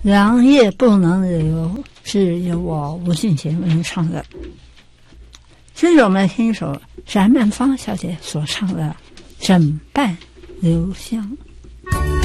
良夜不能留是由我吴信贤演唱的。接着我们听一首翟曼芳小姐所唱的《枕畔留香》。